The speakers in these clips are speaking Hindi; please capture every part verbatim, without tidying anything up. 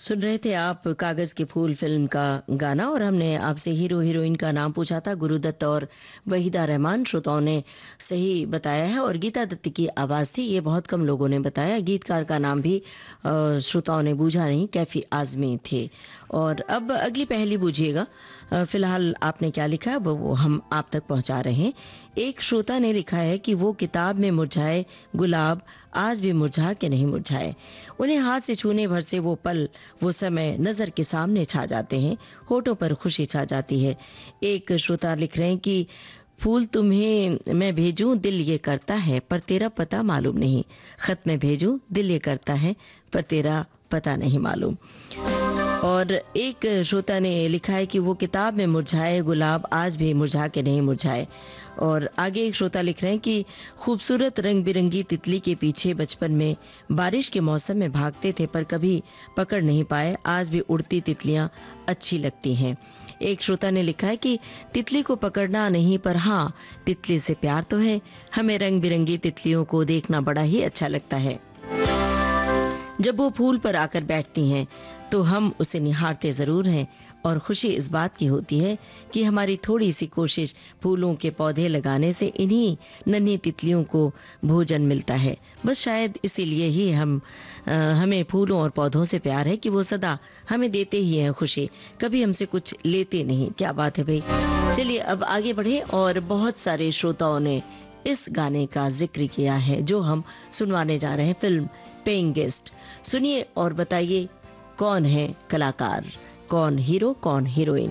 सुन रहे थे आप कागज के फूल फिल्म का गाना और हमने आपसे हीरो हीरोइन का नाम पूछा था, गुरुदत्त और वहीदा रहमान। श्रोताओं ने सही बताया है और गीता दत्त की आवाज थी, ये बहुत कम लोगों ने बताया। गीतकार का नाम भी श्रोताओं ने बूझा नहीं, कैफी आजमी थे। और अब अगली पहेली बूझिएगा। फिलहाल आपने क्या लिखा है वो हम आप तक पहुंचा रहे हैं। एक श्रोता ने लिखा है कि वो किताब में मुरझाए गुलाब आज भी मुरझा के नहीं मुरझाए। उन्हें हाथ से छूने भर से वो पल वो समय नजर के सामने छा जाते हैं, होठों पर खुशी छा जाती है। एक श्रोता लिख रहे हैं कि फूल तुम्हें मैं भेजूं दिल ये करता है पर तेरा पता मालूम नहीं। खत में भेजूं दिल ये करता है पर तेरा पता नहीं मालूम। और एक श्रोता ने लिखा है कि वो किताब में मुरझाए गुलाब आज भी मुरझा के नहीं मुरझाए। और आगे एक श्रोता लिख रहे हैं कि खूबसूरत रंग बिरंगी तितली के पीछे बचपन में बारिश के मौसम में भागते थे पर कभी पकड़ नहीं पाए, आज भी उड़ती तितलियां अच्छी लगती हैं। एक श्रोता ने लिखा है कि तितली को पकड़ना नहीं पर हाँ तितली से प्यार तो है, हमें रंग बिरंगी तितलियों को देखना बड़ा ही अच्छा लगता है। जब वो फूल पर आकर बैठती हैं तो हम उसे निहारते जरूर हैं और खुशी इस बात की होती है कि हमारी थोड़ी सी कोशिश फूलों के पौधे लगाने से इन्हीं नन्ही तितलियों को भोजन मिलता है। बस शायद इसीलिए ही हम आ, हमें फूलों और पौधों से प्यार है कि वो सदा हमें देते ही हैं खुशी, कभी हमसे कुछ लेते नहीं। क्या बात है भाई। चलिए अब आगे बढ़े और बहुत सारे श्रोताओं ने इस गाने का जिक्र किया है जो हम सुनवाने जा रहे हैं, फिल्म पेइंग गेस्ट। सुनिए और बताइए कौन है कलाकार, कौन हीरो कौन हीरोइन।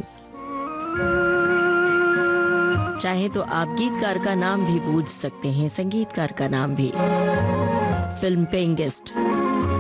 चाहे तो आप गीतकार का नाम भी पूछ सकते हैं, संगीतकार का नाम भी। Film paying guest.